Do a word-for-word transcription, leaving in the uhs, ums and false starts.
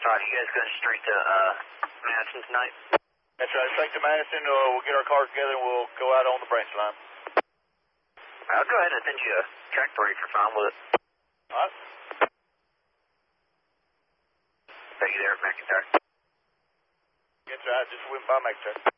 Roger, you guys going straight to uh, Madison tonight? That's right, straight to Madison. Uh, we'll get our cars together and we'll go out on the branch line. I'll go ahead and send you a tractor if you're fine with it. All right. Thank you there, McIntyre. That's right, just went by McIntyre.